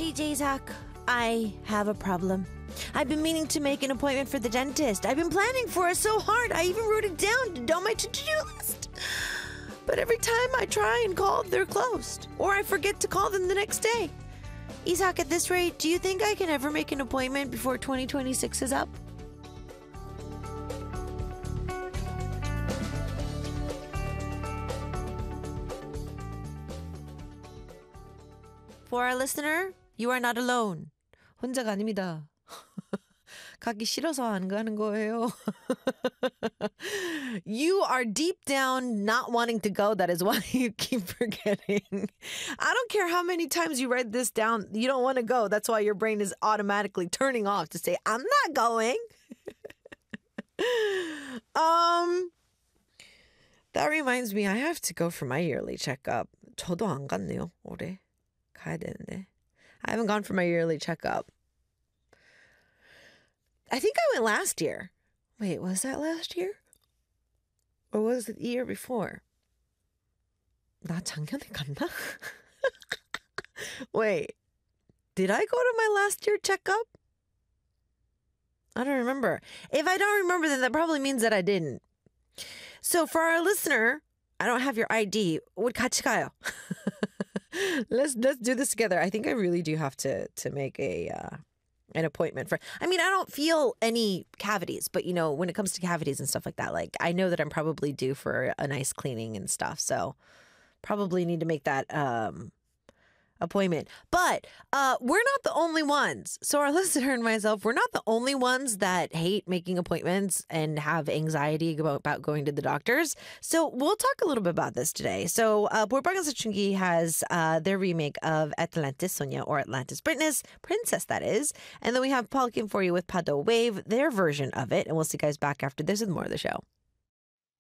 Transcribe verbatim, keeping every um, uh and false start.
D J Zach, I have a problem. I've been meaning to make an appointment for the dentist. I've been planning for it so hard. I even wrote it down on my to-do list. But every time I try and call, they're closed. Or I forget to call them the next day. Isaac, at this rate, do you think I can ever make an appointment before twenty twenty-six is up? For our listener, you are not alone. 혼자가 아닙니다. 가기 싫어서 안 가는 거예요. You are deep down not wanting to go. That is why you keep forgetting. I don't care how many times you write this down. You don't want to go. That's why your brain is automatically turning off to say, I'm not going. um, That reminds me, I have to go for my yearly checkup. 저도 안 갔네요, 올해. 가야 되는데. I haven't gone for my yearly checkup. I think I went last year. Wait, was that last year? Or was it the year before? 나 작년에 갔나? Wait, did I go to my last year checkup? I don't remember. If I don't remember, then that probably means that I didn't. So for our listener, I don't have your I D. 우리 같이 가요. let's let's do this together. I think I really do have to to make a uh, an appointment for. I mean, I don't feel any cavities, but you know, when it comes to cavities and stuff like that, like I know that I'm probably due for a nice cleaning and stuff. So probably need to make that um, appointment. But uh, we're not the only ones. So our listener and myself, we're not the only ones that hate making appointments and have anxiety about, about going to the doctors. So we'll talk a little bit about this today. So uh, 볼빨간 사춘기 has uh, their remake of Atlantis Sonia, or Atlantis Princess, Princess that is. And then we have Paul Kim for you with Pado Wave, their version of it. And we'll see you guys back after this with more of the show.